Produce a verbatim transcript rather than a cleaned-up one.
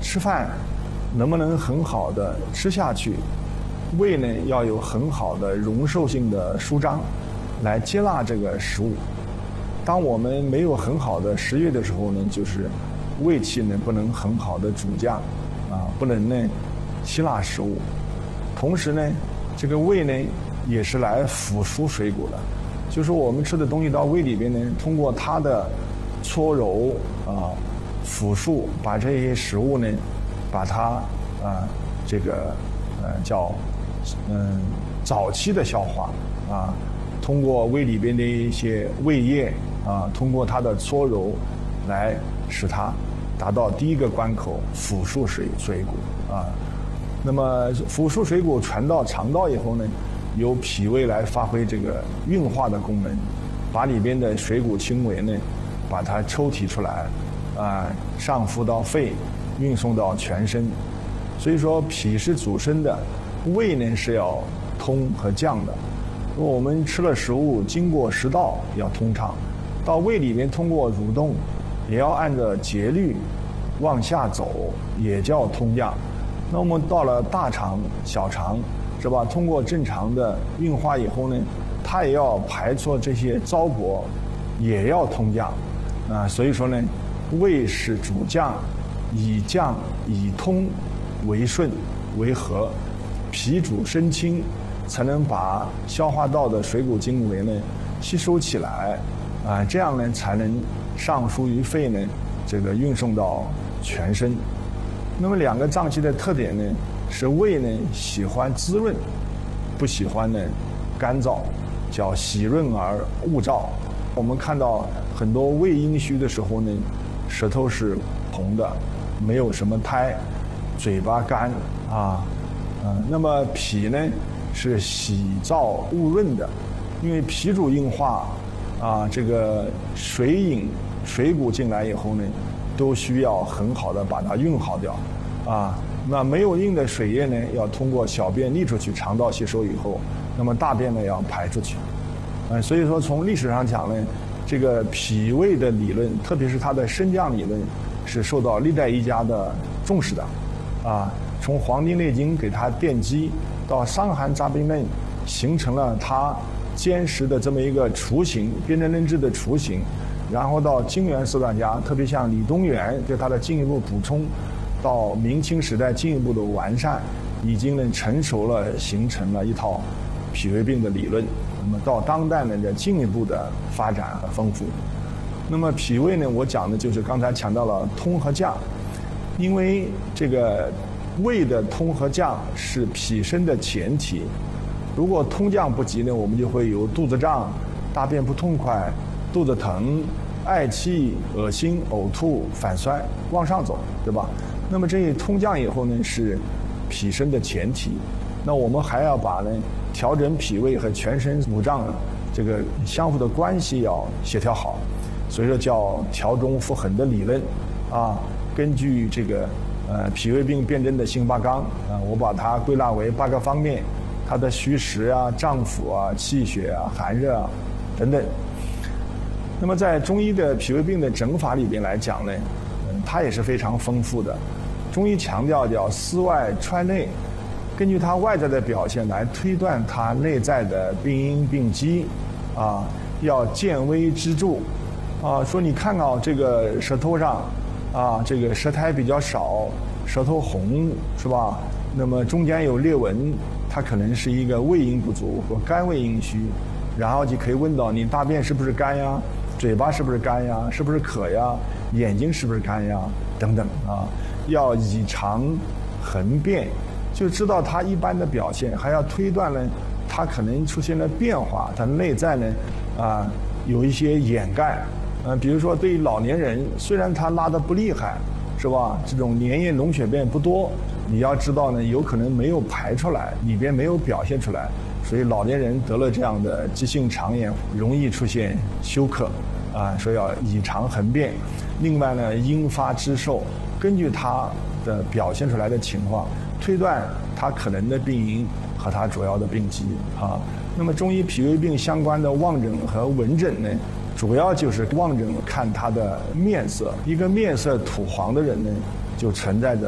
吃饭能不能很好的吃下去，胃呢要有很好的容受性的舒张，来接纳这个食物。当我们没有很好的食欲的时候呢，就是胃气呢不能很好的主降，啊，不能呢吸纳食物。同时呢，这个胃呢也是来腐熟水谷的，就是我们吃的东西到胃里边呢，通过它的搓揉啊、腐熟，把这些食物呢，把它啊这个呃叫嗯早期的消化啊，通过胃里边的一些胃液啊，通过它的搓揉来使它达到第一个关口腐熟水水谷啊。那么腐熟水谷传到肠道以后呢，由脾胃来发挥这个运化的功能，把里边的水谷精微呢，把它抽提出来，啊，上浮到肺，运送到全身。所以说脾是主身的，胃呢是要通和降的。如果我们吃了食物，经过食道要通畅，到胃里面通过蠕动，也要按照节律往下走，也叫通降。那我们到了大肠、小肠，是吧？通过正常的运化以后呢，它也要排出这些糟粕，也要通降。啊，所以说呢，胃是主降，以降以通为顺为和，脾主身清，才能把消化道的水谷精微呢吸收起来，啊，这样呢才能上输于肺呢，这个运送到全身。那么两个脏器的特点呢，是胃呢喜欢滋润，不喜欢呢干燥，叫喜润而恶燥。我们看到很多胃阴虚的时候呢，舌头是红的，没有什么苔，嘴巴干啊，嗯，那么脾呢是喜燥恶润的，因为脾主运化啊，这个水饮水谷进来以后呢，都需要很好的把它运好掉，啊，那没有运的水液呢，要通过小便沥出去，肠道吸收以后，那么大便呢要排出去，嗯，所以说从历史上讲呢，这个脾胃的理论，特别是它的升降理论，是受到历代医家的重视的，啊，从《黄帝内经》给它奠基，到《伤寒杂病论》，形成了它坚实的这么一个雏形，辨证论治的雏形。然后到金元四大家，特别像李东垣对它的进一步补充，到明清时代进一步的完善，已经呢成熟了，形成了一套脾胃病的理论。那么到当代呢，在进一步的发展和丰富。那么脾胃呢，我讲的就是刚才强调了通和降，因为这个胃的通和降是脾升的前提。如果通降不及呢，我们就会有肚子胀、大便不痛快、肚子疼、嗳气、恶心、呕吐、反酸，往上走，对吧？那么这一通降以后呢，是脾升的前提。那我们还要把呢调整脾胃和全身五脏这个相互的关系要协调好，所以说叫调中复衡的理论啊。根据这个呃脾胃病辨证的辛八纲啊，我把它归纳为八个方面，它的虚实啊、脏腑啊、气血啊、寒热啊等等。那么在中医的脾胃病的诊法里边来讲呢，嗯，它也是非常丰富的。中医强调叫思外揣内，根据它外在的表现来推断它内在的病因病机，啊，要见微知著，啊，说你看到这个舌头上，啊，这个舌苔比较少，舌头红，是吧？那么中间有裂纹，它可能是一个胃阴不足或肝胃阴虚，然后就可以问到你大便是不是干呀？嘴巴是不是干呀？是不是渴呀？眼睛是不是干呀？等等啊，要以常恒变，就知道它一般的表现，还要推断呢，它可能出现了变化，它内在呢，啊，有一些掩盖，嗯、呃，比如说对于老年人，虽然他拉得不厉害，是吧？这种粘液脓血便不多，你要知道呢，有可能没有排出来，里边没有表现出来，所以老年人得了这样的急性肠炎，容易出现休克，啊，所以要以常恒变。另外呢，因发之受，根据它的表现出来的情况，推断它可能的病因和它主要的病机啊。那么中医脾胃病相关的望诊和闻诊呢，主要就是望诊看他的面色，一个面色土黄的人呢，就存在着